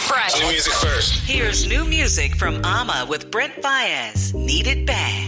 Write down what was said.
fresh. New music first. Here's new music from Ama with Brent Faiyaz. Need It Bad.